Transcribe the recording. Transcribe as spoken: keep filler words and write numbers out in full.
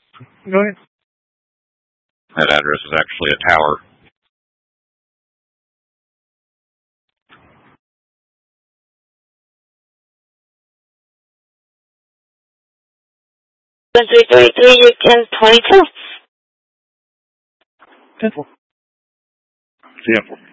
Go ahead. That address is actually a tower. one three three three, you can twenty-two. ten four. ten four.